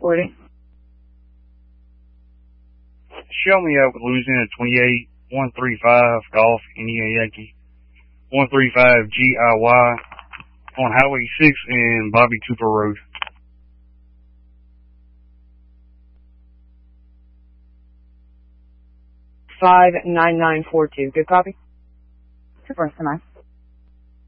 40. Show me out with Louisiana 28, 135 Golf, India Yankee, 135 GIY on Highway 6 and Bobby Cooper Road. 59942. Good copy. Super, nice.